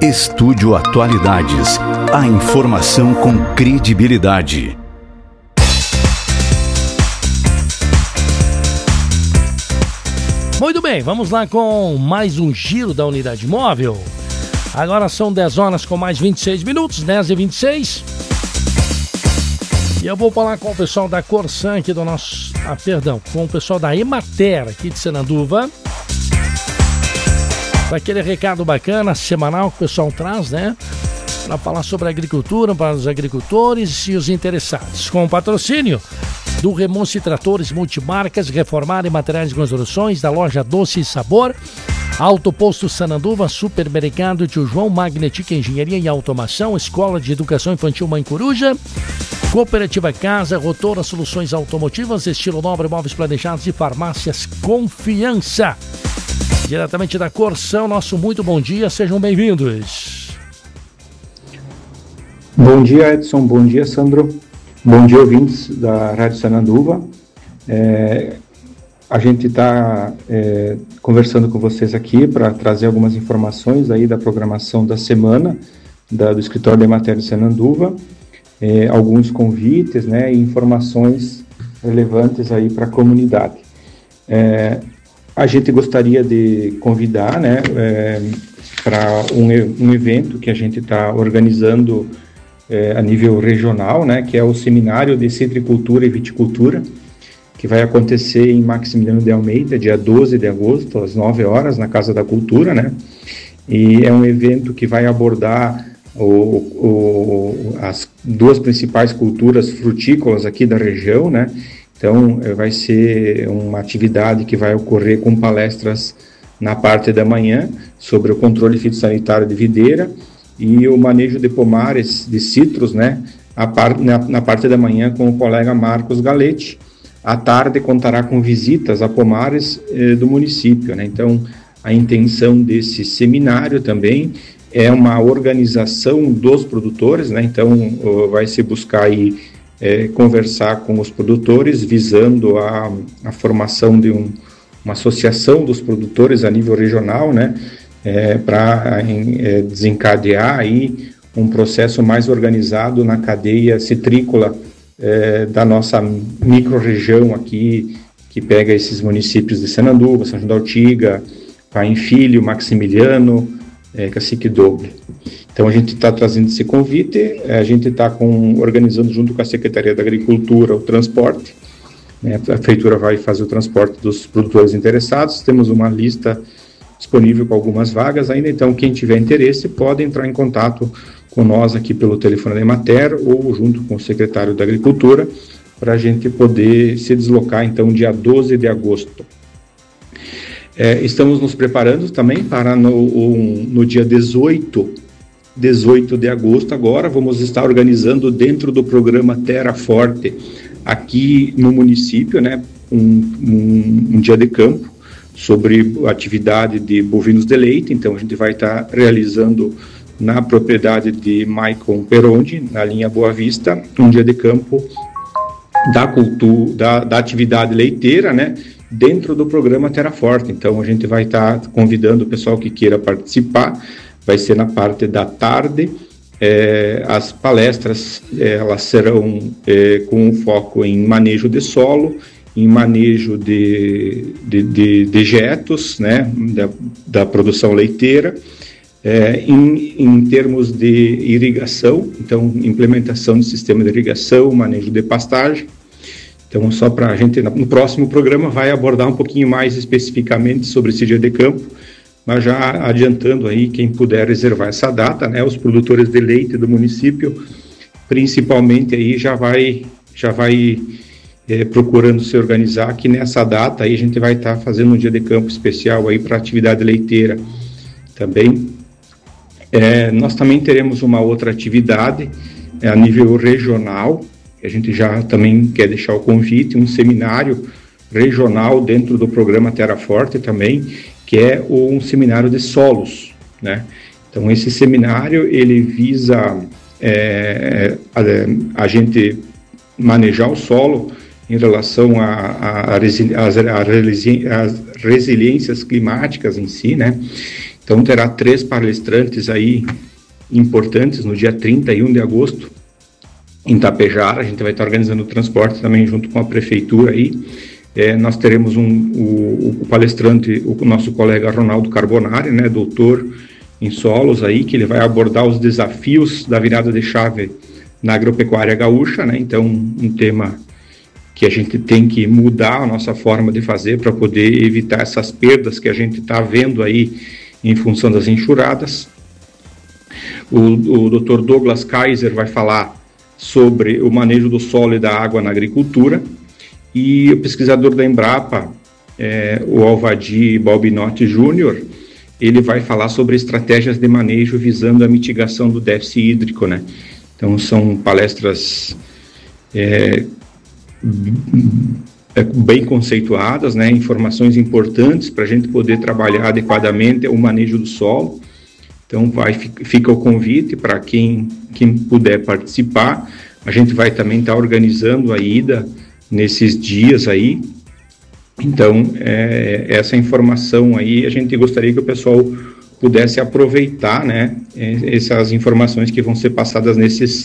Estúdio Atualidades. A informação com credibilidade. Muito bem, vamos lá com mais um giro da unidade móvel. Agora são 10 horas com mais 26 minutos, 10h26. E eu vou falar com o pessoal da Corsan aqui do nosso... com o pessoal da Emater aqui de Sananduva. Para aquele recado bacana, semanal que o pessoal traz, né? Para falar sobre a agricultura, para os agricultores e os interessados. Com o patrocínio do Remonce Tratores Multimarcas, Reformar e Materiais de Construções, da loja Doce e Sabor, Alto Posto Sananduva, Supermercado Tio João, Magnetic Engenharia e Automação, Escola de Educação Infantil Mãe Coruja, Cooperativa Casa, Rotora Soluções Automotivas, Estilo Nobre Móveis Planejados e Farmácias Confiança. Diretamente da Corsan, nosso muito bom dia, sejam bem-vindos. Bom dia, Edson, bom dia, Sandro, bom dia, ouvintes da Rádio Sananduva. A gente está conversando com vocês aqui para trazer algumas informações aí da programação da semana do Escritório de Emater de Sananduva, alguns convites, né, e informações relevantes aí para a comunidade. A gente gostaria de convidar, né, para um evento que a gente está organizando a nível regional, né, que é o Seminário de Citricultura e Viticultura, que vai acontecer em Maximiliano de Almeida, dia 12 de agosto, às 9 horas, na Casa da Cultura, né, e é um evento que vai abordar as duas principais culturas frutícolas aqui da região, né. Então, vai ser uma atividade que vai ocorrer com palestras na parte da manhã sobre o controle fitossanitário de videira e o manejo de pomares de citros, né, na parte da manhã com o colega Marcos Galete. À tarde contará com visitas a pomares do município, né. Então, a intenção desse seminário também é uma organização dos produtores, né. Então, vai se buscar aí conversar com os produtores, visando a formação de uma associação dos produtores a nível regional, né, para desencadear aí um processo mais organizado na cadeia citrícola da nossa micro-região aqui, que pega esses municípios de Sananduva, São João da Ortiga, Paim Filho, Maximiliano, Cacique Doble. Então a gente está trazendo esse convite, a gente está organizando junto com a Secretaria da Agricultura o transporte, né, a Prefeitura vai fazer o transporte dos produtores interessados, temos uma lista disponível com algumas vagas ainda, então quem tiver interesse pode entrar em contato com nós aqui pelo telefone da Emater ou junto com o secretário da Agricultura para a gente poder se deslocar então dia 12 de agosto. Estamos nos preparando também para no dia 18 de agosto agora, vamos estar organizando dentro do programa Terra Forte, aqui no município, né, um dia de campo sobre a atividade de bovinos de leite. Então a gente vai estar realizando na propriedade de Maicon Perondi, na linha Boa Vista, um dia de campo da atividade leiteira, né, dentro do programa Terra Forte. Então a gente vai estar convidando o pessoal que queira participar. Vai ser na parte da tarde. As palestras elas serão com foco em manejo de solo, em manejo de dejetos, né, da produção leiteira, em termos de irrigação, então implementação de sistema de irrigação, manejo de pastagem. Então, só para a gente, no próximo programa, vai abordar um pouquinho mais especificamente sobre esse dia de campo, mas já adiantando aí, quem puder reservar essa data, né, os produtores de leite do município, principalmente aí, já vai procurando se organizar, que nessa data aí a gente vai estar fazendo um dia de campo especial aí para atividade leiteira também. Nós também teremos uma outra atividade a nível regional, que a gente já também quer deixar o convite, um seminário regional dentro do programa Terra Forte também, que é um seminário de solos, né? Então esse seminário ele visa a gente manejar o solo em relação às resiliências climáticas em si, né? Então terá 3 palestrantes aí importantes no dia 31 de agosto em Tapejara. A gente vai estar organizando o transporte também junto com a prefeitura aí. Nós teremos o palestrante, o nosso colega Ronaldo Carbonari, né, doutor em solos aí, que ele vai abordar os desafios da virada de chave na agropecuária gaúcha, né? Então um tema que a gente tem que mudar a nossa forma de fazer para poder evitar essas perdas que a gente está vendo aí em função das enxurradas. O Dr. Douglas Kaiser vai falar sobre o manejo do solo e da água na agricultura, e o pesquisador da Embrapa, o Alvadi Balbinotti Júnior, ele vai falar sobre estratégias de manejo visando a mitigação do déficit hídrico, né? Então são palestras bem conceituadas, né? Informações importantes para a gente poder trabalhar adequadamente o manejo do solo. Então fica o convite para quem puder participar. A gente vai também estar organizando a ida nesses dias aí. Então essa informação aí a gente gostaria que o pessoal pudesse aproveitar, né, essas informações que vão ser passadas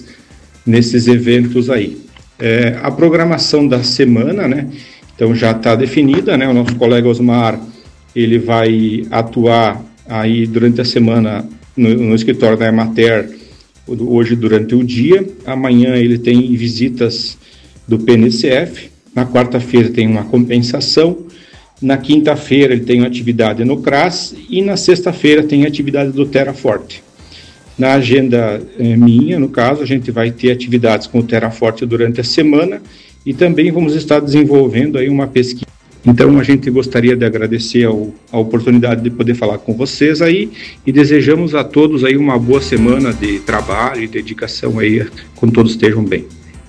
nesses eventos aí. A programação da semana, né, então já está definida, né? O nosso colega Osmar, ele vai atuar aí durante a semana no escritório da Emater, hoje durante o dia. Amanhã ele tem visitas do PNCF, na quarta-feira tem uma compensação, na quinta-feira ele tem uma atividade no CRAS e na sexta-feira tem atividade do Terraforte. Na agenda minha, no caso, a gente vai ter atividades com o Terraforte durante a semana e também vamos estar desenvolvendo aí uma pesquisa. Então a gente gostaria de agradecer a oportunidade de poder falar com vocês aí e desejamos a todos aí uma boa semana de trabalho e dedicação aí, quando todos estejam bem.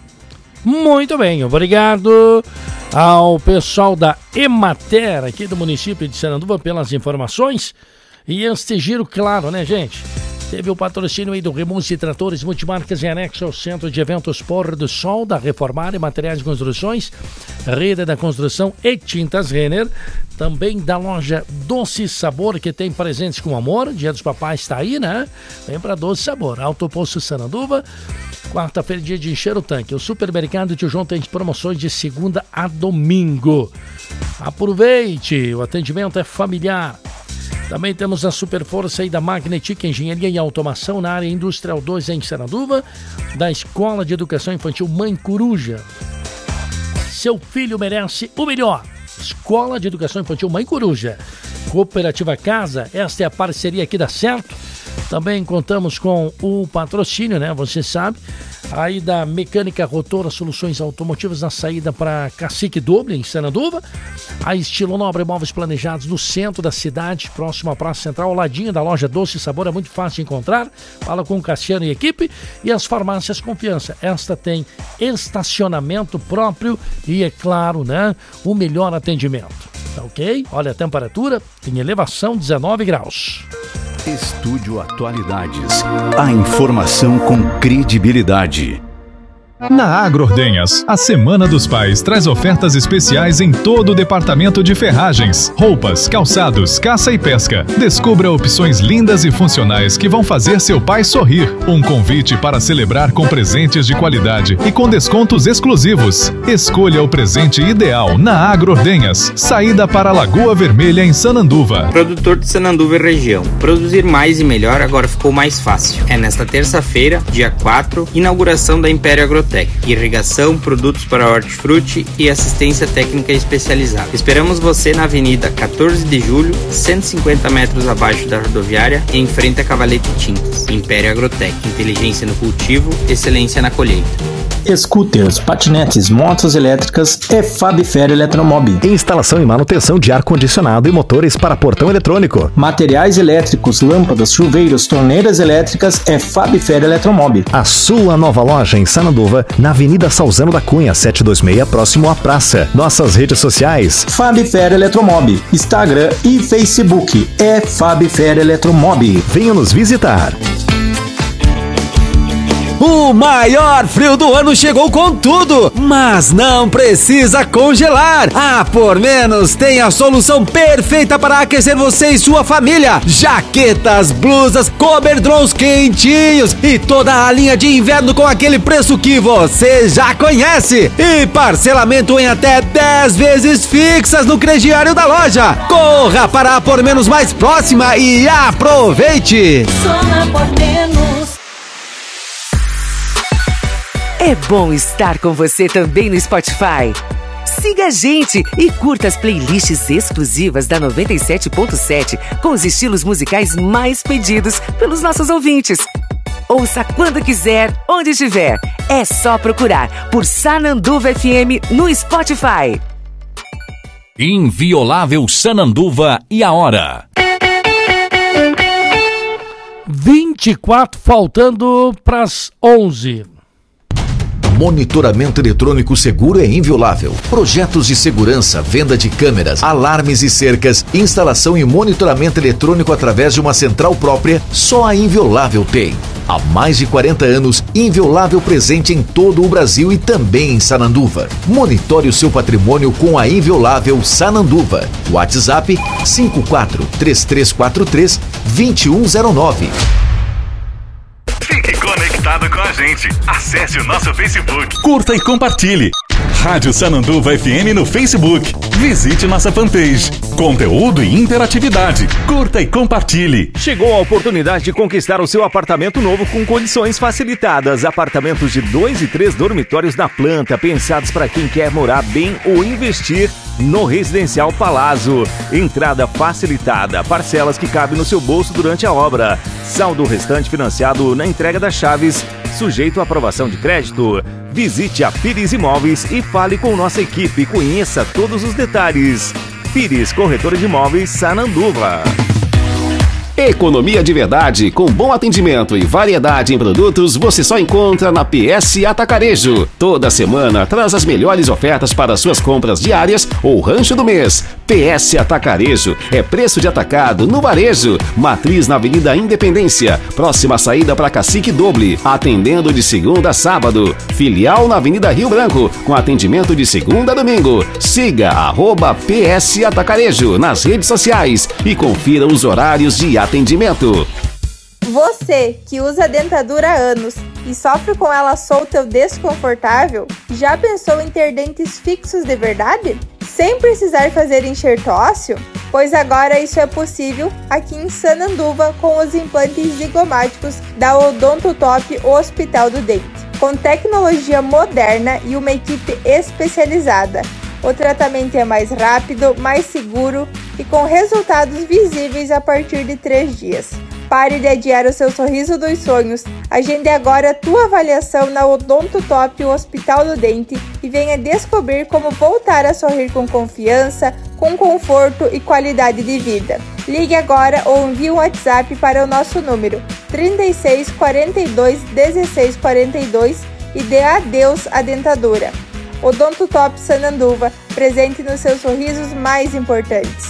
Muito bem, obrigado ao pessoal da Emater aqui do município de Sananduva pelas informações. E este giro, claro, né, gente? Teve o patrocínio aí do Remunci Tratores Multimarcas em anexo ao Centro de Eventos Pôr do Sol, da Reformar e Materiais de Construções, Rede da Construção e Tintas Renner. Também da loja Doce Sabor, que tem presentes com amor. Dia dos Papais está aí, né? Vem para Doce Sabor. Alto Posto Sananduva. Quarta-feira, dia de encher o tanque. O Supermercado Tio João tem promoções de segunda a domingo. Aproveite, o atendimento é familiar. Também temos a Super Força aí da Magnetic Engenharia e Automação na área Industrial 2 em Sananduva, da Escola de Educação Infantil Mãe Coruja. Seu filho merece o melhor. Escola de Educação Infantil Mãe Coruja. Cooperativa Casa, esta é a parceria que dá certo. Também contamos com o patrocínio, né? Você sabe, aí da Mecânica Rotora Soluções Automotivas na saída para Cacique Doble, em Sananduva. A Estilo Nobre Móveis Planejados no centro da cidade, próximo à Praça Central, ao ladinho da loja Doce Sabor, é muito fácil de encontrar. Fala com o Cassiano e equipe. E as farmácias Confiança. Esta tem estacionamento próprio e, é claro, né, o melhor atendimento. Tá ok? Olha a temperatura, tem elevação 19 graus. Estúdio Atualidades. A informação com credibilidade. Na Agroordenhas, a Semana dos Pais traz ofertas especiais em todo o departamento de ferragens, roupas, calçados, caça e pesca. Descubra opções lindas e funcionais que vão fazer seu pai sorrir. Um convite para celebrar com presentes de qualidade e com descontos exclusivos. Escolha o presente ideal na Agroordenhas, saída para a Lagoa Vermelha em Sananduva. Produtor de Sananduva e região. Produzir mais e melhor agora ficou mais fácil. É nesta terça-feira, dia 4, inauguração da Império Agrotec. Irrigação, produtos para hortifruti e assistência técnica especializada. Esperamos você na Avenida 14 de Julho, 150 metros abaixo da rodoviária, em frente a Cavalete Tintas. Império Agrotec, inteligência no cultivo, excelência na colheita. Scooters, patinetes, motos elétricas é Fabifer Eletromob. Instalação e manutenção de ar-condicionado e motores para portão eletrônico. Materiais elétricos, lâmpadas, chuveiros, torneiras elétricas é Fabifer Eletromob. A sua nova loja em Sananduva, na Avenida Salzano da Cunha, 726, próximo à praça. Nossas redes sociais: Fabifer Eletromob, Instagram e Facebook é Fabifer Eletromob. Venha nos visitar. O maior frio do ano chegou com tudo, mas não precisa congelar. A Por Menos tem a solução perfeita para aquecer você e sua família. Jaquetas, blusas, coberdrons quentinhos e toda a linha de inverno com aquele preço que você já conhece. E parcelamento em até 10 vezes fixas no crediário da loja. Corra para a Por Menos mais próxima e aproveite! Só na Por Menos. É bom estar com você também no Spotify. Siga a gente e curta as playlists exclusivas da 97.7 com os estilos musicais mais pedidos pelos nossos ouvintes. Ouça quando quiser, onde estiver. É só procurar por Sananduva FM no Spotify. Inviolável Sananduva e a hora. 24 faltando para as 11. Monitoramento eletrônico seguro é inviolável. Projetos de segurança, venda de câmeras, alarmes e cercas, instalação e monitoramento eletrônico através de uma central própria, só a Inviolável tem. Há mais de 40 anos, Inviolável presente em todo o Brasil e também em Sananduva. Monitore o seu patrimônio com a Inviolável Sananduva. WhatsApp 54-3343-2109. Fique conectado com a gente. Acesse o nosso Facebook. Curta e compartilhe. Rádio Sananduva FM no Facebook. Visite nossa fanpage. Conteúdo e interatividade. Curta e compartilhe. Chegou a oportunidade de conquistar o seu apartamento novo com condições facilitadas. Apartamentos de 2 e 3 dormitórios na planta, pensados para quem quer morar bem ou investir no Residencial Palazzo. Entrada facilitada, parcelas que cabem no seu bolso durante a obra. Saldo restante financiado na entrega das chaves, sujeito à aprovação de crédito. Visite a Pires Imóveis e fale com nossa equipe. Conheça todos os detalhes. Pires, corretora de imóveis Sananduva. Economia de verdade, com bom atendimento e variedade em produtos, você só encontra na PS Atacarejo. Toda semana traz as melhores ofertas para suas compras diárias ou rancho do mês. PS Atacarejo é preço de atacado no varejo. Matriz na Avenida Independência, próxima saída para Cacique Doble, atendendo de segunda a sábado. Filial na Avenida Rio Branco, com atendimento de segunda a domingo. Siga @PS Atacarejo nas redes sociais e confira os horários de atendimento. Você que usa dentadura há anos e sofre com ela solta ou desconfortável, já pensou em ter dentes fixos de verdade? Sem precisar fazer enxerto ósseo? Pois agora isso é possível aqui em Sananduva com os implantes zigomáticos da Odontotop Hospital do Dente. Com tecnologia moderna e uma equipe especializada, o tratamento é mais rápido, mais seguro e com resultados visíveis a partir de 3 dias. Pare de adiar o seu sorriso dos sonhos. Agende agora a tua avaliação na Odontotop Hospital do Dente e venha descobrir como voltar a sorrir com confiança, com conforto e qualidade de vida. Ligue agora ou envie um WhatsApp para o nosso número 36 42 16 42 e dê adeus à dentadura. Odontotop Sananduva, presente nos seus sorrisos mais importantes.